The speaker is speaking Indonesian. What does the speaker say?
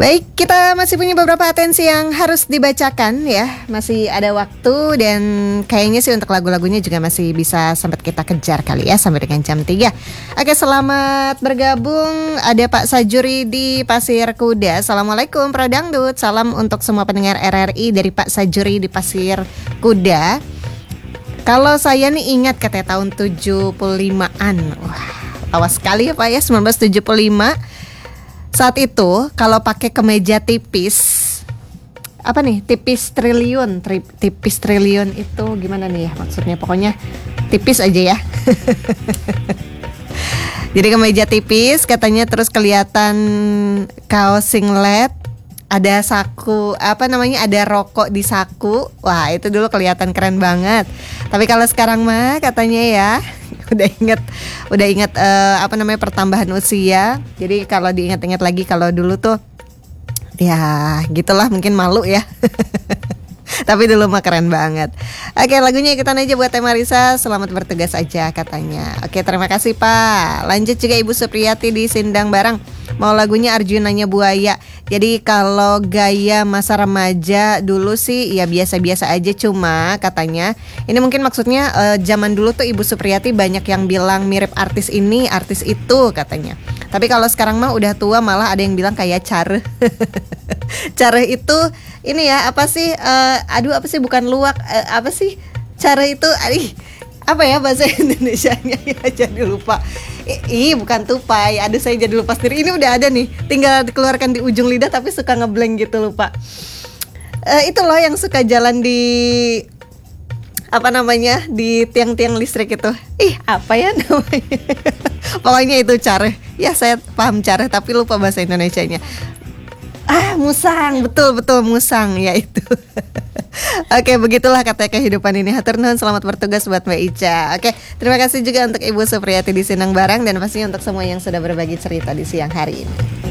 Baik, kita masih punya beberapa atensi yang harus dibacakan ya. Masih ada waktu dan kayaknya sih untuk lagu-lagunya juga masih bisa sempat kita kejar kali ya sampai dengan jam 3. Oke, selamat bergabung. Ada Pak Sajuri di Pasir Kuda. Assalamualaikum Pradangdut. Salam untuk semua pendengar RRI dari Pak Sajuri di Pasir Kuda. Kalau saya nih ingat katanya tahun 75-an. Wah, awas sekali ya Pak ya, 1975. Saat itu kalau pakai kemeja tipis, apa nih, tipis triliun itu gimana nih ya maksudnya, pokoknya tipis aja ya. Jadi kemeja tipis katanya, terus kelihatan kaos singlet, ada saku, ada rokok di saku. Wah, itu dulu kelihatan keren banget. Tapi kalau sekarang mah katanya ya udah ingat pertambahan usia. Jadi kalau diingat-ingat lagi kalau dulu tuh ya gitulah, mungkin malu ya. Tapi dulu mah keren banget. Oke, lagunya ikutan aja buat Teh Marisa. Selamat bertugas aja katanya. Oke, terima kasih Pak. Lanjut juga Ibu Supriyati di Sindang Barang. Mau lagunya Arjunanya Buaya. Jadi kalau gaya masa remaja dulu sih ya biasa-biasa aja, cuma katanya ini mungkin maksudnya zaman dulu tuh Ibu Supriyati banyak yang bilang mirip artis ini, artis itu katanya. Tapi kalau sekarang mah udah tua malah ada yang bilang kayak Care. Care itu ini ya apa sih? Bukan luwak, apa sih? Care itu apa ya bahasa Indonesianya ya, jadi lupa. Bukan tupai. Aduh, saya jadi lupa sendiri. Ini udah ada nih, tinggal dikeluarkan di ujung lidah tapi suka ngeblank gitu, lupa. Itu loh yang suka jalan di di tiang-tiang listrik itu. Apa ya namanya? Pokoknya itu Care. Ya saya paham Care tapi lupa bahasa Indonesianya. Musang, betul musang ya itu. Oke, begitulah kata kehidupan ini. Hatur nuhun, selamat bertugas buat Mbak Ica. Oke, terima kasih juga untuk Ibu Supriyati di Sindang Barang, dan pastinya untuk semua yang sudah berbagi cerita di siang hari ini.